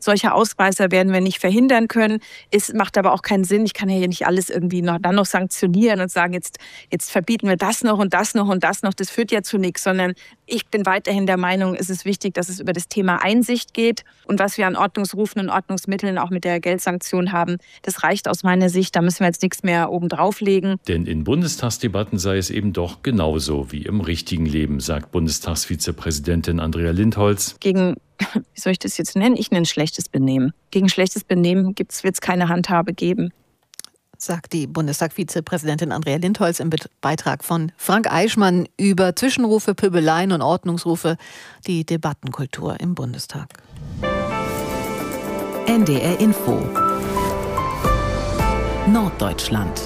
Solche Ausreißer werden wir nicht verhindern können. Es macht aber auch keinen Sinn. Ich kann ja hier nicht alles irgendwie dann noch sanktionieren und sagen, jetzt verbieten wir das noch und das noch und das noch. Das führt ja zu nichts, sondern ich bin weiterhin der Meinung, es ist wichtig, dass es über das Thema Einsicht geht. Und was wir an Ordnungsrufen und Ordnungsmitteln auch mit der Geldsanktion haben, das reicht aus meiner Sicht. Da müssen wir jetzt nichts mehr oben drauflegen. Denn in Bundestagsdebatten sei es eben doch genauso wie im richtigen Leben, sagt Bundestagsvizepräsidentin Andrea Lindholz. Gegen, wie soll ich das jetzt nennen? Ich nenne es schlechtes Benehmen. Gegen schlechtes Benehmen wird es keine Handhabe geben, sagt die Bundestagsvizepräsidentin Andrea Lindholz im Beitrag von Frank Eichmann über Zwischenrufe, Pöbeleien und Ordnungsrufe, die Debattenkultur im Bundestag. NDR Info Norddeutschland.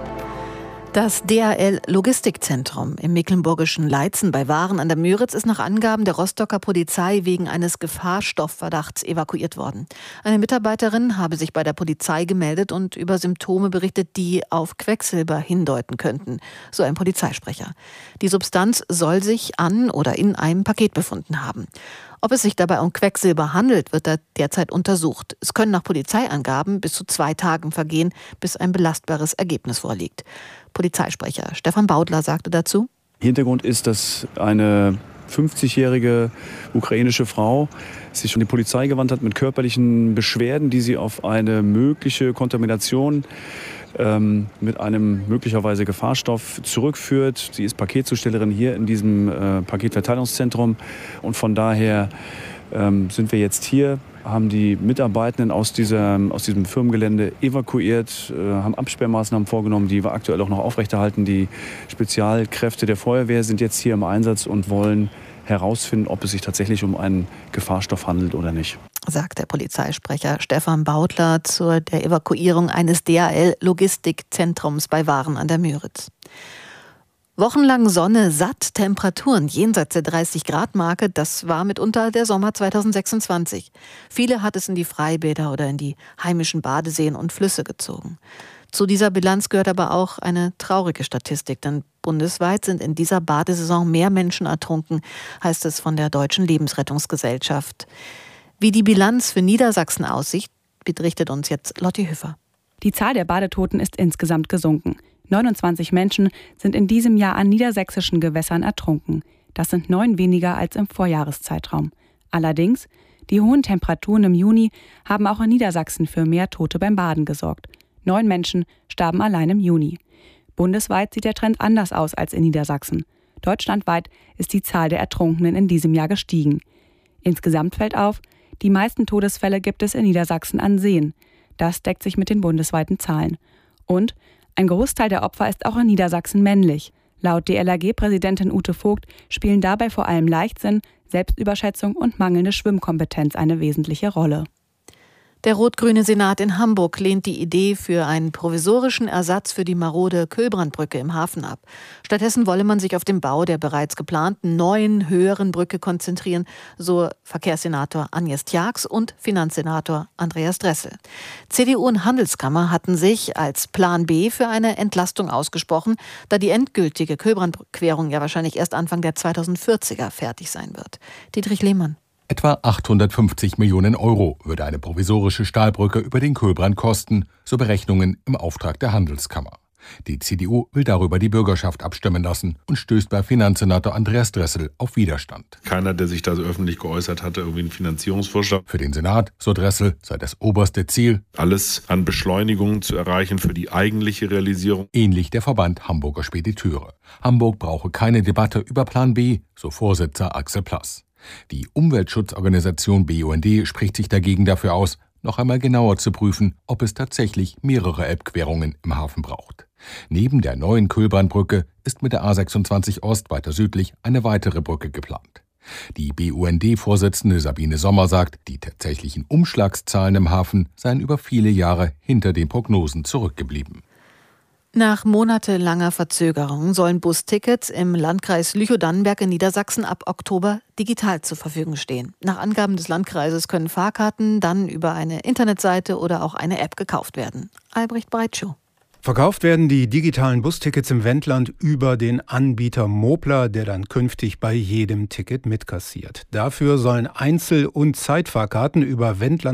Das DHL-Logistikzentrum im mecklenburgischen Leitzen bei Waren an der Müritz ist nach Angaben der Rostocker Polizei wegen eines Gefahrstoffverdachts evakuiert worden. Eine Mitarbeiterin habe sich bei der Polizei gemeldet und über Symptome berichtet, die auf Quecksilber hindeuten könnten, so ein Polizeisprecher. Die Substanz soll sich an oder in einem Paket befunden haben. Ob es sich dabei um Quecksilber handelt, wird derzeit untersucht. Es können nach Polizeiangaben bis zu 2 Tagen vergehen, bis ein belastbares Ergebnis vorliegt. Polizeisprecher Stefan Baudler sagte dazu: Hintergrund ist, dass eine 50-jährige ukrainische Frau sich an die Polizei gewandt hat mit körperlichen Beschwerden, die sie auf eine mögliche Kontamination mit einem möglicherweise Gefahrstoff zurückführt. Sie ist Paketzustellerin hier in diesem Paketverteilungszentrum und von daher sind wir jetzt hier, haben die Mitarbeitenden aus diesem Firmengelände evakuiert, haben Absperrmaßnahmen vorgenommen, die wir aktuell auch noch aufrechterhalten. Die Spezialkräfte der Feuerwehr sind jetzt hier im Einsatz und wollen herausfinden, ob es sich tatsächlich um einen Gefahrstoff handelt oder nicht, sagt der Polizeisprecher Stefan Baudler zur der Evakuierung eines DHL-Logistikzentrums bei Waren an der Müritz. Wochenlang Sonne, satt, Temperaturen jenseits der 30-Grad-Marke, das war mitunter der Sommer 2026. Viele hat es in die Freibäder oder in die heimischen Badeseen und Flüsse gezogen. Zu dieser Bilanz gehört aber auch eine traurige Statistik, denn bundesweit sind in dieser Badesaison mehr Menschen ertrunken, heißt es von der Deutschen Lebensrettungsgesellschaft. Wie die Bilanz für Niedersachsen aussieht, berichtet uns jetzt Lotti Hüffer. Die Zahl der Badetoten ist insgesamt gesunken. 29 Menschen sind in diesem Jahr an niedersächsischen Gewässern ertrunken. Das sind 9 weniger als im Vorjahreszeitraum. Allerdings, die hohen Temperaturen im Juni haben auch in Niedersachsen für mehr Tote beim Baden gesorgt. 9 Menschen starben allein im Juni. Bundesweit sieht der Trend anders aus als in Niedersachsen. Deutschlandweit ist die Zahl der Ertrunkenen in diesem Jahr gestiegen. Insgesamt fällt auf, die meisten Todesfälle gibt es in Niedersachsen an Seen. Das deckt sich mit den bundesweiten Zahlen. Und ein Großteil der Opfer ist auch in Niedersachsen männlich. Laut DLRG-Präsidentin Ute Vogt spielen dabei vor allem Leichtsinn, Selbstüberschätzung und mangelnde Schwimmkompetenz eine wesentliche Rolle. Der rot-grüne Senat in Hamburg lehnt die Idee für einen provisorischen Ersatz für die marode Köhlbrandbrücke im Hafen ab. Stattdessen wolle man sich auf den Bau der bereits geplanten neuen, höheren Brücke konzentrieren, so Verkehrssenator Agnes Tjax und Finanzsenator Andreas Dressel. CDU und Handelskammer hatten sich als Plan B für eine Entlastung ausgesprochen, da die endgültige Köhlbrandquerung ja wahrscheinlich erst Anfang der 2040er fertig sein wird. Dietrich Lehmann. Etwa 850 Millionen Euro würde eine provisorische Stahlbrücke über den Köhlbrand kosten, so Berechnungen im Auftrag der Handelskammer. Die CDU will darüber die Bürgerschaft abstimmen lassen und stößt bei Finanzsenator Andreas Dressel auf Widerstand. Keiner, der sich da so öffentlich geäußert hatte, irgendwie einen Finanzierungsvorschlag. Für den Senat, so Dressel, sei das oberste Ziel, alles an Beschleunigung zu erreichen für die eigentliche Realisierung. Ähnlich der Verband Hamburger Spediteure. Hamburg brauche keine Debatte über Plan B, so Vorsitzender Axel Plass. Die Umweltschutzorganisation BUND spricht sich dagegen dafür aus, noch einmal genauer zu prüfen, ob es tatsächlich mehrere Elbquerungen im Hafen braucht. Neben der neuen Köhlbrandbrücke ist mit der A26 Ost weiter südlich eine weitere Brücke geplant. Die BUND-Vorsitzende Sabine Sommer sagt, die tatsächlichen Umschlagszahlen im Hafen seien über viele Jahre hinter den Prognosen zurückgeblieben. Nach monatelanger Verzögerung sollen Bustickets im Landkreis Lüchow-Dannenberg in Niedersachsen ab Oktober digital zur Verfügung stehen. Nach Angaben des Landkreises können Fahrkarten dann über eine Internetseite oder auch eine App gekauft werden. Albrecht Breitschuh. Verkauft werden die digitalen Bustickets im Wendland über den Anbieter Mopler, der dann künftig bei jedem Ticket mitkassiert. Dafür sollen Einzel- und Zeitfahrkarten über Wendland